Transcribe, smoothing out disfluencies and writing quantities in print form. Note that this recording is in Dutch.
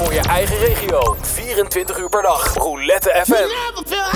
voor je eigen regio. 24 uur per dag. Roulette FM.